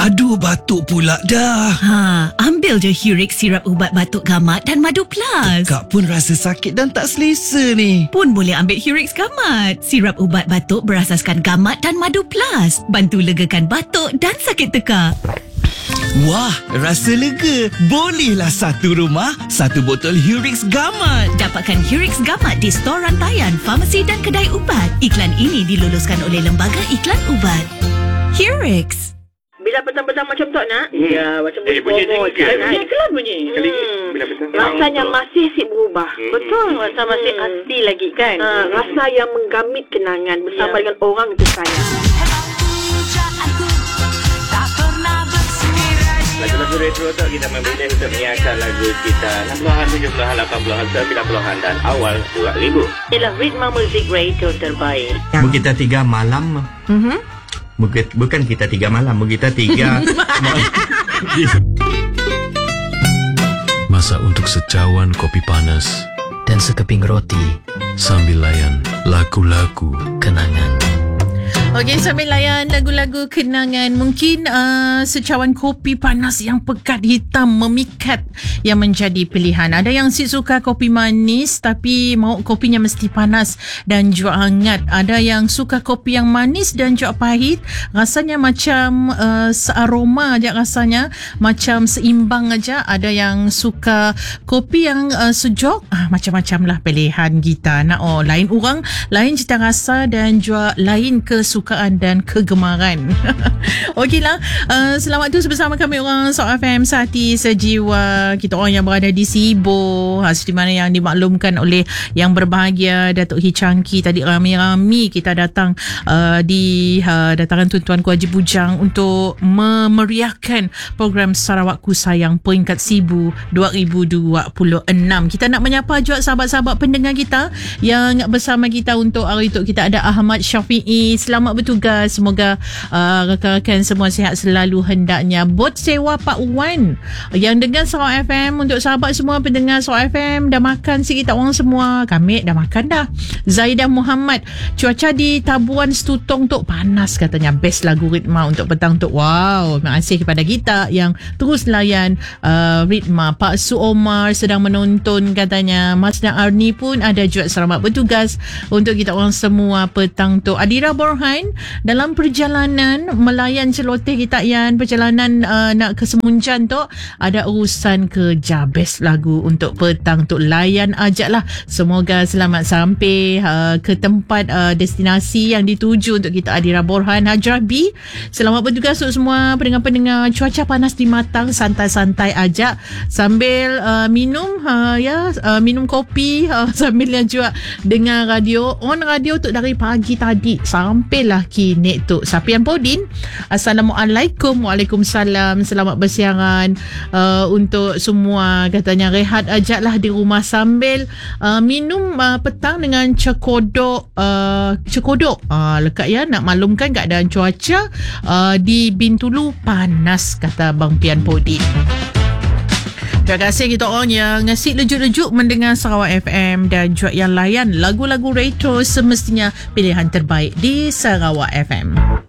Aduh, batuk pula dah. Ambil je Hurix sirap ubat batuk gamat dan madu plus. Kak pun rasa sakit dan tak selesa ni. Pun boleh ambil Hurix gamat. Sirap ubat batuk berasaskan gamat dan madu plus. Bantu legakan batuk dan sakit tekak. Wah, rasa lega. Bolehlah satu rumah, satu botol Hurix gamat. Dapatkan Hurix gamat di stor rantaian, farmasi dan kedai ubat. Iklan ini diluluskan oleh Lembaga Iklan Ubat. Hurix. Bila petang-petang macam tu nak? Ya, macam bunyi bunyi ke? kelas bunyi. Bila petang. Rasanya masih si berubah. Betul, rasa masih asli lagi kan? Rasa yang menggamit kenangan bersama dengan orang tersayang. Lagu-lagu retro tu kita memilih untuk menyiarkan lagu kita 60-an, 70-an, 80-an, 90-an dan awal 2000. Ialah ritma muzik radio terbaik. Kita 3 malam. Bukan kita 3 malam, kita 3 Masa untuk secawan kopi panas dan sekeping roti sambil layan lagu-lagu kenangan. Okey, sambil layan lagu-lagu kenangan, mungkin secawan kopi panas yang pekat hitam memikat yang menjadi pilihan. Ada yang suka kopi manis tapi mau kopinya mesti panas dan juga hangat. Ada yang suka kopi yang manis dan juga pahit. Rasanya macam searoma aja, rasanya macam seimbang aja. Ada yang suka kopi yang sejuk. Macam-macam lah pilihan kita. Lain orang, lain cita rasa dan juga lain kesukaan dan kegemaran. Okeylah, selamat tu bersama kami orang Shock FM Sehati Sejiwa. Kita orang yang berada di Sibo, seperti mana yang dimaklumkan oleh yang berbahagia Datuk Hicangki tadi, rami-rami kita datang di datangan Tuan-Tuanku Haji Bujang untuk memeriahkan program Sarawakku Sayang peringkat Sibu 2026. Kita nak menyapa juga sahabat-sahabat pendengar kita yang bersama kita untuk hari itu. Kita ada Ahmad Syafi'i, selamat bertugas, semoga rakan-rakan semua sihat selalu hendaknya. Bot sewa Pak Wan yang dengar Sarawak FM, untuk sahabat semua pendengar Sarawak FM, dah makan si kita orang semua? Kami dah makan dah. Zaidah Muhammad, cuaca di Tabuan Setutong tu panas katanya, best lagu ritma untuk petang tu. Wow, terima kasih kepada kita yang terus layan ritma. Pak Su Omar sedang menonton katanya. Masna Arni pun ada juga selamat bertugas untuk kita orang semua petang tu. Adira Borhan dalam perjalanan melayan celoteh kita yang perjalanan nak ke Semunjan tu, ada urusan kerja, best lagu untuk petang tu, layan ajak lah. Semoga selamat sampai ke tempat destinasi yang dituju untuk kita. Adira Borhan. Hajrah B, selamat bertugas untuk semua pendengar-pendengar. Cuaca panas di Matang, santai-santai ajak sambil minum minum kopi sambil juga dengar radio. On radio tu dari pagi tadi sampailah kini tu. Sapian Podin, Assalamualaikum. Waalaikumsalam. Selamat bersiaran untuk semua. Katanya rehat ajaklah di rumah sambil minum petang dengan cekodok. Lekat ya, nak maklumkan keadaan cuaca di Bintulu panas, kata Bang Pian Podin. Terima kasih kita orang yang ngasih lejuk-lejuk mendengar Sarawak FM dan juga yang layan lagu-lagu retro semestinya pilihan terbaik di Sarawak FM.